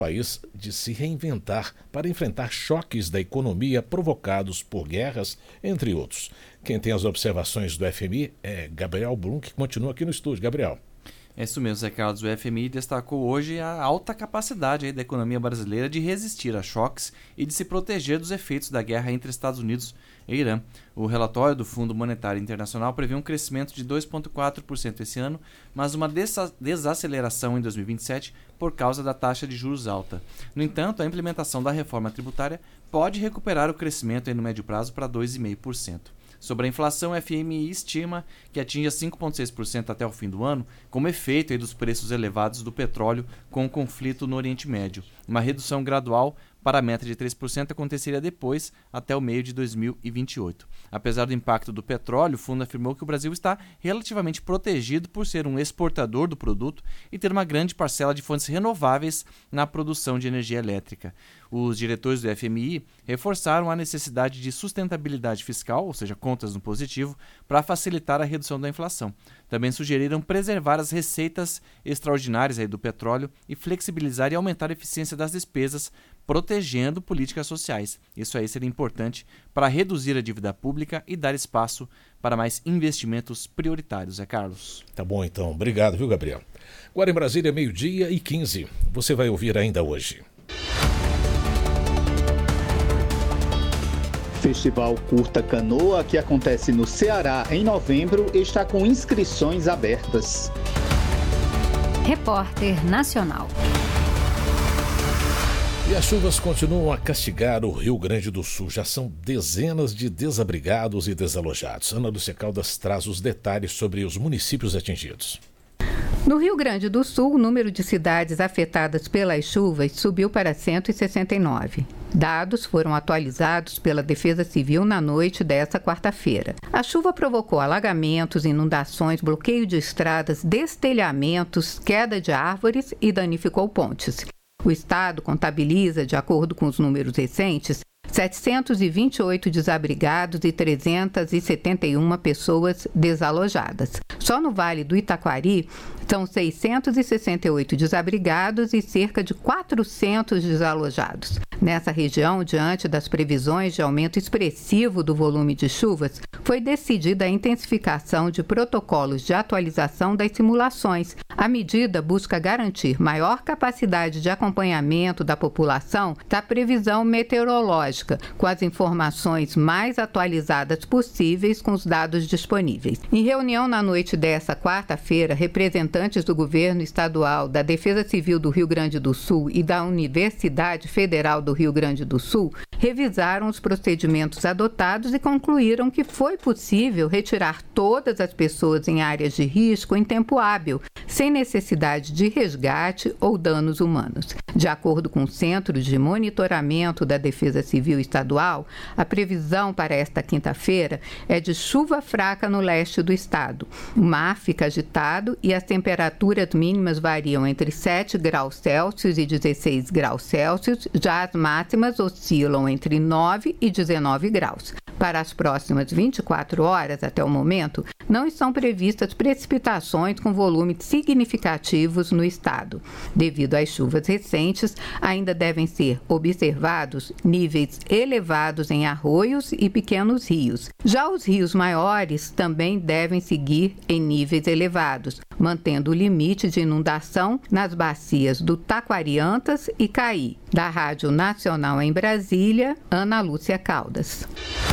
país de se reinventar para enfrentar choques da economia provocados por guerras, entre outros. Quem tem as observações do FMI é Gabriel Blum, que continua aqui no estúdio. Gabriel. É isso mesmo, Zé Carlos. O FMI destacou hoje a alta capacidade da economia brasileira de resistir a choques e de se proteger dos efeitos da guerra entre Estados Unidos e Irã. O relatório do Fundo Monetário Internacional prevê um crescimento de 2,4% esse ano, mas uma desaceleração em 2027 por causa da taxa de juros alta. No entanto, a implementação da reforma tributária pode recuperar o crescimento no médio prazo para 2,5%. Sobre a inflação, a FMI estima que atinja 5,6% até o fim do ano, como efeito dos preços elevados do petróleo com o conflito no Oriente Médio. Uma redução gradual para a meta de 3% aconteceria depois, até o meio de 2028. Apesar do impacto do petróleo, o fundo afirmou que o Brasil está relativamente protegido por ser um exportador do produto e ter uma grande parcela de fontes renováveis na produção de energia elétrica. Os diretores do FMI reforçaram a necessidade de sustentabilidade fiscal, ou seja, contas no positivo, para facilitar a redução da inflação. Também sugeriram preservar as receitas extraordinárias do petróleo e flexibilizar e aumentar a eficiência das despesas, protegendo políticas sociais. Isso aí seria importante para reduzir a dívida pública e dar espaço para mais investimentos prioritários, Carlos. Tá bom, então. Obrigado, viu, Gabriel? Agora em Brasília, 12:15. Você vai ouvir ainda hoje. Festival Curta Canoa, que acontece no Ceará em novembro, está com inscrições abertas. Repórter Nacional. E as chuvas continuam a castigar o Rio Grande do Sul. Já são dezenas de desabrigados e desalojados. Ana Lúcia Caldas traz os detalhes sobre os municípios atingidos. No Rio Grande do Sul, o número de cidades afetadas pelas chuvas subiu para 169. Dados foram atualizados pela Defesa Civil na noite desta quarta-feira. A chuva provocou alagamentos, inundações, bloqueio de estradas, destelhamentos, queda de árvores e danificou pontes. O estado contabiliza, de acordo com os números recentes, 728 desabrigados e 371 pessoas desalojadas. Só no Vale do Itaquari, são 668 desabrigados e cerca de 400 desalojados. Nessa região, diante das previsões de aumento expressivo do volume de chuvas, foi decidida a intensificação de protocolos de atualização das simulações. A medida busca garantir maior capacidade de acompanhamento da população da previsão meteorológica, com as informações mais atualizadas possíveis com os dados disponíveis. Em reunião na noite desta quarta-feira, representantes do governo estadual, da Defesa Civil do Rio Grande do Sul e da Universidade Federal do Rio Grande do Sul revisaram os procedimentos adotados e concluíram que foi possível retirar todas as pessoas em áreas de risco em tempo hábil, sem necessidade de resgate ou danos humanos. De acordo com o Centro de Monitoramento da Defesa Civil Estadual, a previsão para esta quinta-feira é de chuva fraca no leste do estado. O mar fica agitado e as temperaturas mínimas variam entre 7 graus Celsius e 16 graus Celsius, já as máximas oscilam entre 9 e 19 graus. Para as próximas 24 horas, até o momento, não estão previstas precipitações com volumes significativos no estado. Devido às chuvas recentes, ainda devem ser observados níveis elevados em arroios e pequenos rios. Já os rios maiores também devem seguir em níveis elevados, mantendo o limite de inundação nas bacias do Taquariantas e Caí. Da Rádio Nacional em Brasília, Ana Lúcia Caldas.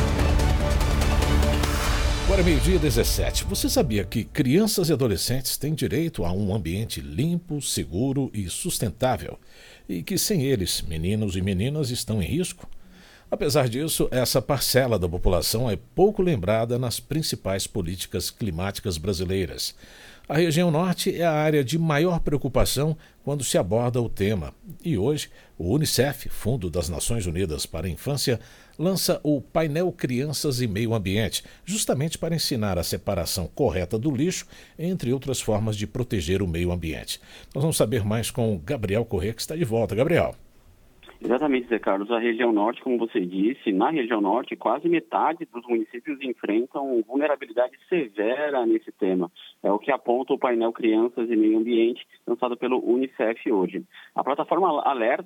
Agora 12:17. Você sabia que crianças e adolescentes têm direito a um ambiente limpo, seguro e sustentável? E que sem eles, meninos e meninas estão em risco? Apesar disso, essa parcela da população é pouco lembrada nas principais políticas climáticas brasileiras. A região norte é a área de maior preocupação quando se aborda o tema. E hoje, o Unicef, Fundo das Nações Unidas para a Infância, lança o painel Crianças e Meio Ambiente, justamente para ensinar a separação correta do lixo, entre outras formas de proteger o meio ambiente. Nós vamos saber mais com o Gabriel Corrêa, que está de volta. Gabriel. Exatamente, Zé Carlos. A região norte, como você disse, na região norte, quase metade dos municípios enfrentam vulnerabilidade severa nesse tema. É o que aponta o painel Crianças e Meio Ambiente, lançado pelo Unicef hoje. A plataforma alerta